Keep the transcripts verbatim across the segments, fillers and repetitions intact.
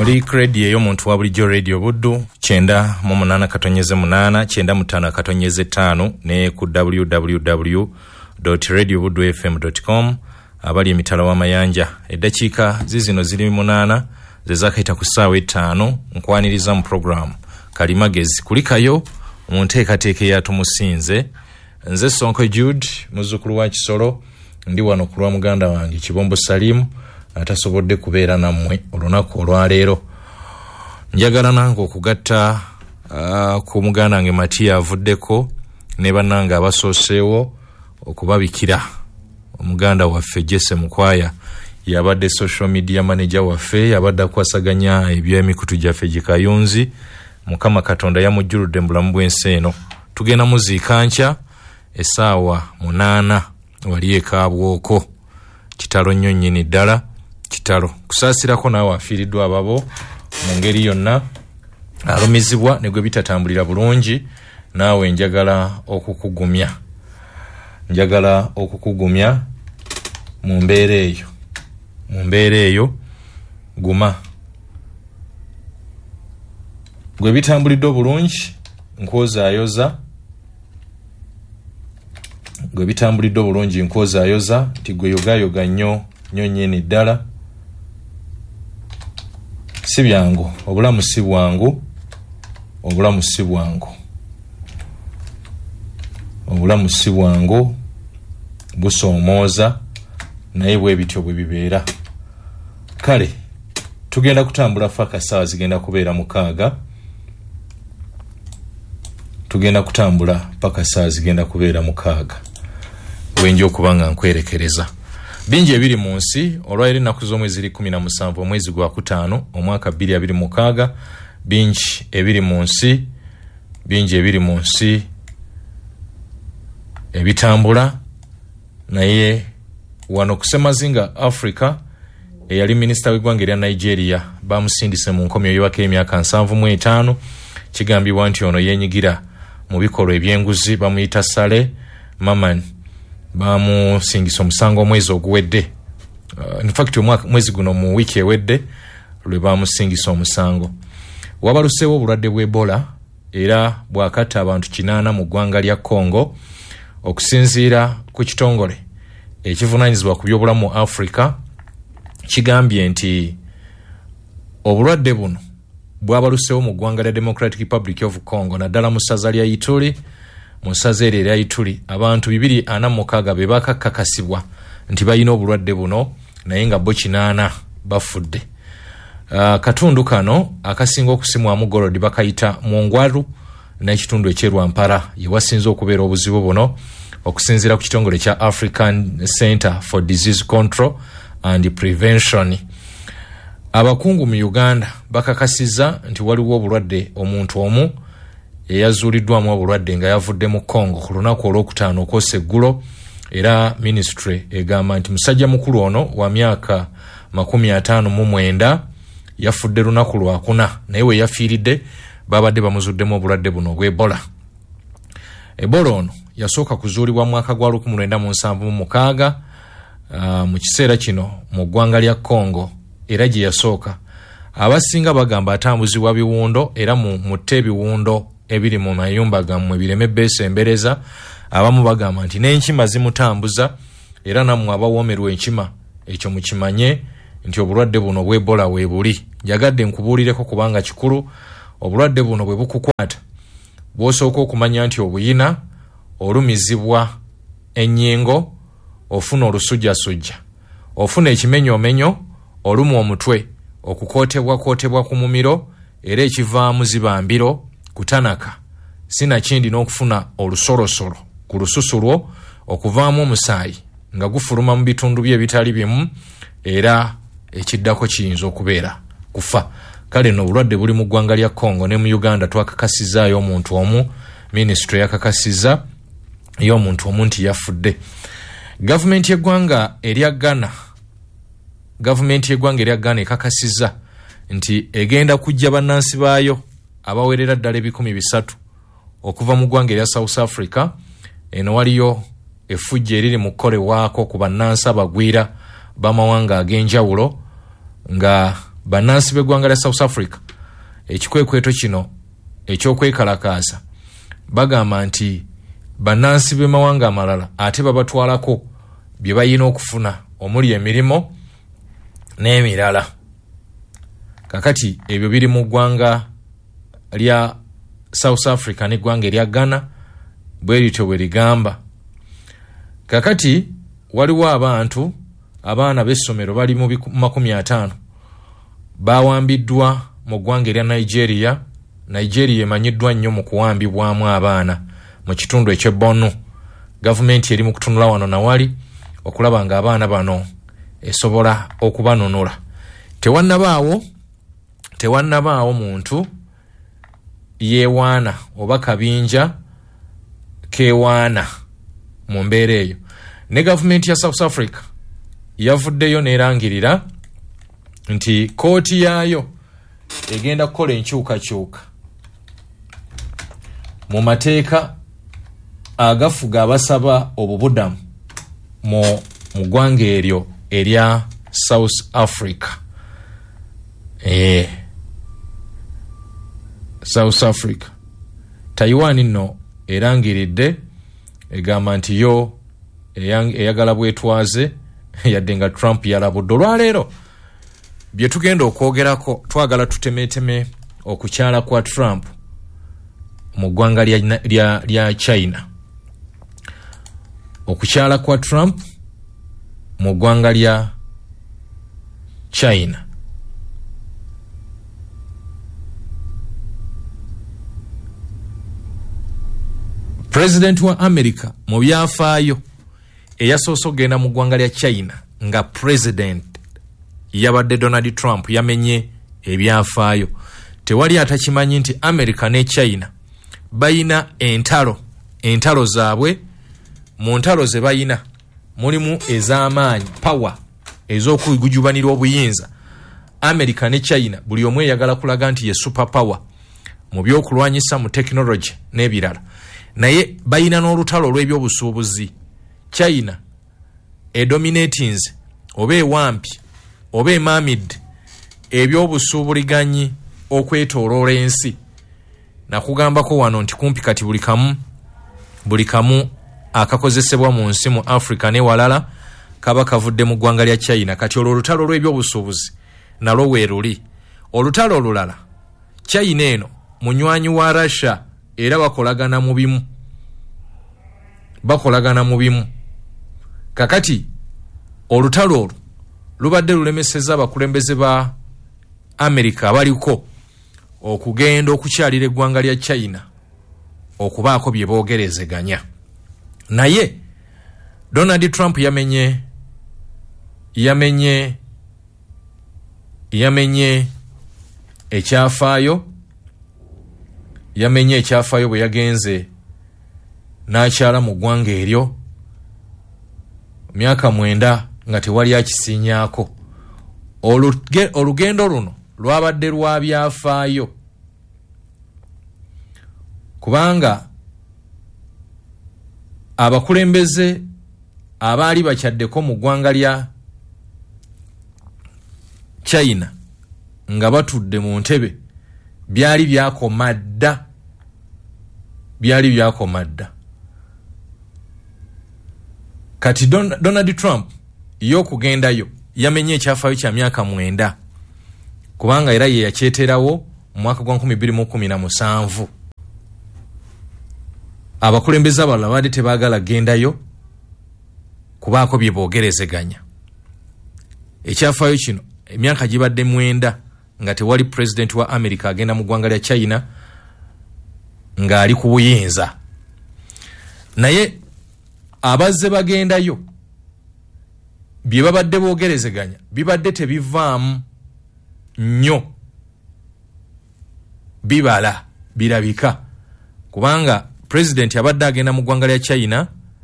Bleak Radio yo muntu wa bulijjo Radio Buddu kyenda mu munana katonyeze munana kyenda mutano katonyeze tano ne ku w w w dot radio buddu f m dot com abali emitala wa mayanja eddakiika zizino ziri munana zezakaita ku ssaawa etaano nkwaniriza mu program Kalimagezi kulikayo omunteekateeka eyatumusinze nze Sonko Jude muzzukulu wa Kisolo ndi wano ku lwa muganda wange Kibombo Salim atasobodde kubeera nammwe olunaku olwaleero. Njagala nange okugatta uh, ku muganda wange Matia avuddeko ne bannange abasooseewo okubabikira omuganda waffe Jesse Mukwaya yabadde social media manager waffe yabadde akwasaganya eby'emikutu gyaffe gikayunzi. Mukama Katonda yamujjuludde mu bulamu bw'ensi eno. Tugenda muziika nkya essaawa munaana wali ekaabwoko kitalo nnyo nnyini ddala kitalo kusaasirako naawe afiiriddwa ababo mu ngeri yonna alumizibwa ne gwe bitatambulira bulungi naawe njagala okukugumya njagala okukugumya mu mbeera eyo mu mbeera eyo guma gwe bitambulidde obulungi nkozaayoza gwe bitambulidde obulungi nkozaayoza nti gwe yogayoga nnyo nnyo nnyini ddala si byangu obulamu si bwangu obulamu si bwangu obulamu si bwangu busoomooza naye bwe bityo bwe bibeera. Kale tugenda kutambula faka saawa zigenda kubeera mukaaga tugenda kutambula paka saawa zigenda kubeera mukaaga wenje okubanga nkwerekereza bingi ebiri mu nsi olwali ennaku z'omwezi ziri kumi na musanvu omwezi gwa kutaano omwaka bbiri abiri mukaaga bingi ebiri mu nsi bingi ebiri mu nsi ebitambula naye wano kusemazinga Africa eyali minisita w'eggwanga erya Nigeria bamusindise mu nkomyo y'ewaka emyaka nsanvu mu etaano kigambibwa nti ono yenyigira mu bikolwa eby'enguzi bamuyita Sale Maman bamusingisa omusango omwezi oguwedde uh, in fact omwaka mwezi guno mu wiki ewedde lwe bamusingisa omusango. Wabaluseewo obulwadde bw'Ebola era bwakatta abantu kinaana mu ggwanga lya Congo okusinziira ku kitongole ekivunaanyizibwa ku by'obulamu mu Africa kigambye nti obulwadde buno bwabaluseewo mu ggwanga lya Democratic Republic of Congo naddala mu ssaza lya Ituri. Mu ssaza eryo erya Ituri abantu bibiri ana mu mukaaga be bakakakasibwa nti balina obulwadde buno naye nga bo kinaana bafudde. Uh, katundu kano akasinga okusimwamu golodi bakayita Mwongwaru n'ekitundu ekyerwampara ye wasinze okubeera obuzibu buno okusinziira ku kitongole kya African Center for Disease Control and Prevention. Abakungu mu Uganda bakakasiza nti waliwo obulwadde omuntu omu eyazuuliddwamu obulwadde nga yavudde mu Congo ku lunaku olwokutaano okwosa eggulo era ministry egamba nti musajja mukulu ono wa myaka makumi ataano mu mwenda yafudde lunaku lwakuna naye we yafiiridde babadde bamuzuddemu obulwadde buno obw'Ebola. Ebola ono yasooka kuzuulibwa mu mwaka gwa lukumi lwenda mu nsanvu mu mukaaga uh, mu kiseera kino mu ggwanga lya Congo era gye yasooka abasinga bagamba atambuzibwa biwundo era mu mutte ebiwundo ebiri mu mayumba gammwe bireme beesembereza. Abamu bagamba nti n'enkima zimutambuza era nammwe abawoomerwa enkima ekyo mukimanye nti obulwadde buno bw'Ebola weebuli. Njagadde nkubuulireko kubanga kikulu. Obulwadde buno bwe bukukwata bw'osooka okumanya nti obuyina olumizibwa ennyingo ofuna olusujjasujja ofuna ekimenyoomenyo olumwa omutwe okukootebwa kootebwa ku mumiro era ekivaamu ziba mbiro kutanaka sinakindi n'okufuna olusolosolo ku lususu lwo okuvaamu omusaayi nga gufuluma mu bitundu bye bitali bimu era ekiddako kiyinza okubeera kufa. Kale no obulwadde buli mu ggwanga lya Congo ne mu Uganda twakakasizaayo omuntu omu ministry yakakasiza y'omuntu omu nti yafudde. Gavumenti y'eggwanga erya Ghana gavumenti y'eggwanga erya Ghana ekakasiza nti egenda kujja bannansi baayo abawerera ddala ebikumi bisatu okuva mu ggwanga erya South Africa. Eno waliyo effujjo eriri mu kukolebwako ku bannansi abagwira b'amawanga ag'enjawulo nga bannansi b'eggwanga lya South Africa ekikwekweto kino ekyokwekalakaasa bagamba nti bannansi b'emawanga amalala ate babatwalako bye bayina okufuna omuli emirimo n'emirala. Kakati ebyo biri mu ggwanga lya South Africa n'eggwanga erya Ghana bwe lityo bwe ligamba. Kakati waliwo abantu abaana b'essomero bali mu makumi ataano bawambiddwa mu ggwanga erya Nigeria. Nigeria emanyiddwa nnyo mu kuwambibwamu abaana mu kitundu eky'Borno. Gavumenti eri mu kutunula wano nawali okulaba nga abaana bano esobola okubanonola. Tewannabaawo tewannabaawo muntu yewaana oba kabinja kewaana mu mbeera eyo. Ne gavumenti ya South Africa yavuddeyo n'erangirira nti kooti yaayo egenda kukola enkyukakyuka mu mateeka agafuga abasaba obubudamu mu ggwanga eryo erya South Africa. Eh, South Africa. Taiwan nno erangiridde egamba nti yo eyagala bwetwaze yadde nga Trump yalabudde. Olwaleero bye tugenda okwogerako twagala tutemeteme okukyala kwa Trump mu ggwanga lya, lya, lya China. Okukyala kwa Trump mu ggwanga lya China. President wa America mu byafaayo eyasoose okugenda mu ggwanga lya China nga president yabadde Donald Trump yamenye ebyafaayo. Tewali atakimanyi nti America ne China bayina entalo entalo zaabwe. Mu ntalo ze bayina mulimu ez'amaanyi power ez'okugujubanira obuyinza. America ne China buli omu eyagala kulaga nti ye super power mu byokulwanyisa mu technology n'ebirala. Naye bayina n'olutalo olw'ebyobusuubuzi. China edominatings oba ewampi oba emamid ebyobusuubuliganyi okwetooloola ensi. Nakugambako wano nti kumpi kati buli kamu buli kamu akakozesebwa mu nsi mu Africa ne walala kaba kavudde mu ggwanga lya China. Kati olwo olutalo lw'ebyobusuubuzi nalwo weeruli. Olutalo olulala China eno munywanyi wa Russia era bakolagana mu bimu bakolagana mu bimu. Kakati olutalo olwo lubadde lulemeseza abakulembeze ba America abaliko okugenda okukyalira eggwanga lya China okubaako bye boogerezeganya. Naye Donald Trump yamenye yamenye yamenye ekyafaayo yamenye ekyafaayo bwe yagenze n'akyala mu ggwanga eryo myaka mwenda nga tewali akisinyaako. Oluge, olugendo luno lwabadde lwa byafaayo kubanga abakulembeze abaali bakyaddeko mu ggwanga lya China nga batudde mu ntebe byali byakomadda byali byakomadda. Kati Don, Donald Trump y'okugendayo yamenye ekyafaayo kya myaka mwenda kubanga era ye yakyeterawo mu mwaka gwa nkumi bbiri mu kkumi na musanvu. Abakulembeze abalala baali tebaagala gendayo kubaako bye boogerezeganya. Ekyafaayo kino emyaka gibadde mwenda nga tewali president wa America agenda mu ggwanga lya China ng'ali ku buyinza. Naye abazze bagendayo bye babadde boogerezeganya bibadde tebivaamu nnyo bibala birabika kubanga president yabadde agenda mu ggwanga lya China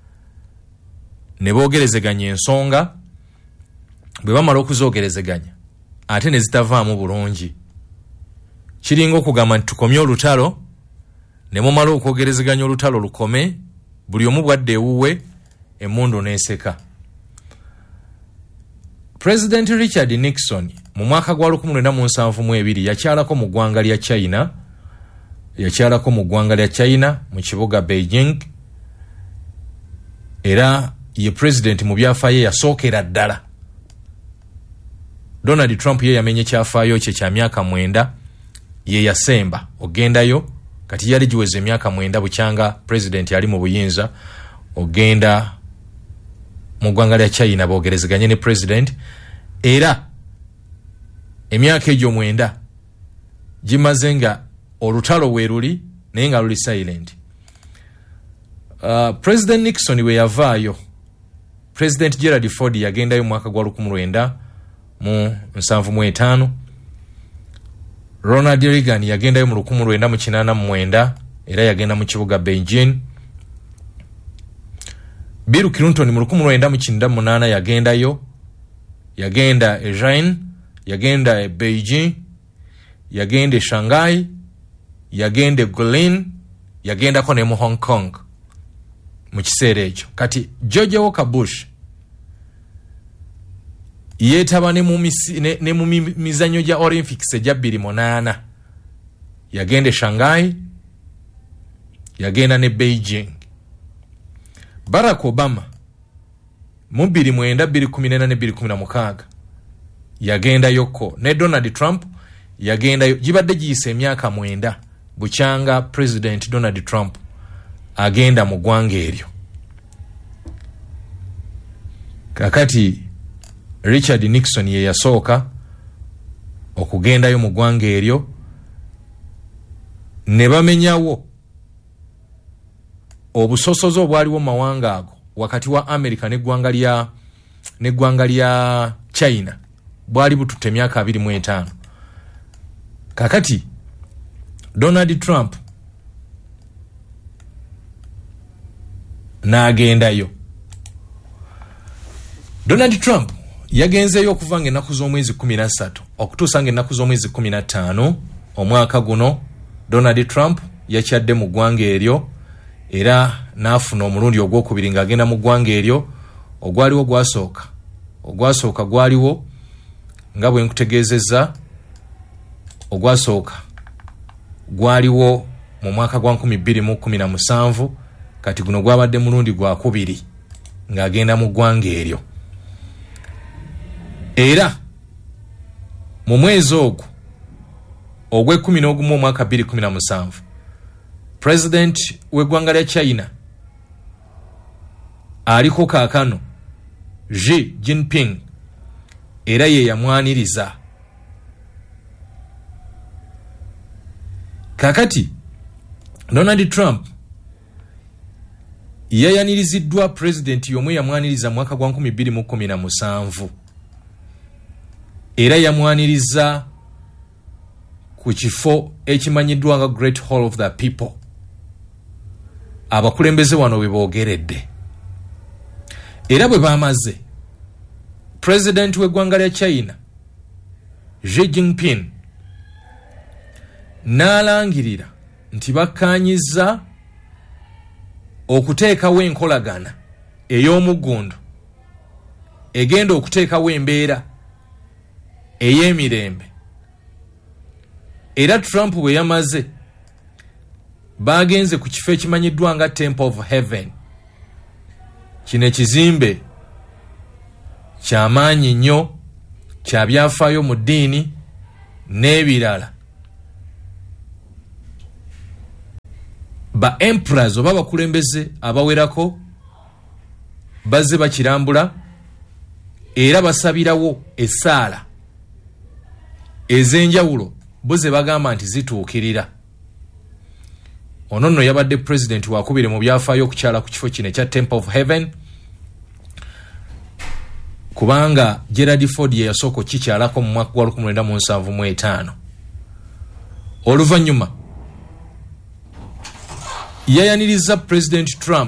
ne boogerezeganya ensonga bwe bamala okuzoogerezeganya ate ne zitavaamu bulungi. Kiringa okugamba nti tukomye olutalo ne mumala okwogerezeganya olutalo lukome buli omu bwadde ewuwe emmundu n'eseka. President Richard Nixon mu mwaka gwa lukumi lwenda mu nsanvu mu ebiri yakyalako mu ggwanga lya China yakyalako mu ggwanga lya China mu kibuga Beijing era ye president mu byafaayo yasookera ddala. Donald Trump ye yamenye kyafaayo kye kya myaka mwenda ye yasemba ogendayo kati yali giweze emyaka mwenda bukyanga president yali mu buyinza ogenda mu ggwanga lya China boogerezeganye ne president era emyaka egyo mwenda gimaze nga olutalo weeruli naye nga luli silent. Uh, President Nixon we yavaayo President Gerald Ford yagendayo mu mwaka gwa lukumi lwenda mu nsanvu mu etaano. Ronald Reagan yagendayo mu lukumi lwenda mu kinaana mu mwenda era yagenda mu kibuga Beijing. Bill Clinton mu lukumi lwenda mu kyenda mu munaana yagendayo yagenda e Jain yagenda e Beijing yagenda e Shanghai yagenda e Guilin yagendako ne mu Hong Kong mu kiseera ekyo. Kati George Walker Bush yeetaba ne mu ne, ne mu mizannyo gya Olympics egya bbiri munaana yagenda e Shanghai yagenda ne Beijing. Barack Obama mu bbiri mwenda bbiri kumi n'ena ne bbiri kumi na mukaaga yagenda yokko ne Donald Trump yagenda gibadde giyise emyaka mwenda bukyanga President Donald Trump agenda mu ggwanga eryo. Kakati Richard Nixon ye yasooka okugendayo mu ggwanga eryo ne bamenyawo obusosozo obwaliwo mawanga ago wakati wa America n'eggwanga lya n'eggwanga lya China bwali bututte emyaka abiri mu etaano. Kakati Donald Trump n'agendayo. Donald Trump yagenzeyo okuva ng'ennaku z'omwezi kumi na ssatu okutuusa ng'ennaku z'omwezi kumi na ttaano omwaka guno. Donald Trump yakyadde mu ggwanga eryo era n'afuna omulundi ogwokubiri ng'agenda mu ggwanga eryo. Ogwaliwo gwasooka ogwasooka gwaliwo nga bwe nkutegeezezza ogwasooka gwaliwo mu mwaka gwa nkumi bbiri mu kumi na musanvu kati guno gwabadde mulundi gwakubiri ng'agenda mu ggwanga eryo. Era mu mwezi ogwo ogw'ekkumi n'ogumu omwaka bbiri kumi na musanvu President w'eggwanga lya China aliko kaakano Xi Jinping era ye yamwaniriza. Kakati Donald Trump yayaniriziddwa president yomwe yamwaniriza mwaka gwa nkumi bbiri mu kumi na musanvu era yamwaniriza ku kifo ekimanyiddwa nga Great Hall of the People. Abakulembeze wano bwe boogeredde era bwe bamaze president w'eggwanga lya China Xi Jinping n'alangirira nti bakkaanyiza okuteekawo enkolagana ey'omuggundu egenda okuteekawo embeera ey'emirembe. Era Trump bwe yamaze bagenze ku kifo ekimanyiddwa nga Temple of Heaven. Kino ekizimbe ky'amaanyi nnyo kya byafaayo mu ddiini n'ebirala. Ba emperors oba bakulembeze abawerako bazze bakirambula era basabirawo essaala ez'enjawulo bo ze bagamba nti zituukirira. Ono nno yabadde president wakubiri mu byafaayo okukyala ku kifo kino ekya Temple of Heaven kubanga Gerald Ford ye yasooka kikyalako mu mwaka gwa lukumi lwenda mu nsanvu mu etaano. Oluvannyuma yayaniriza President Trump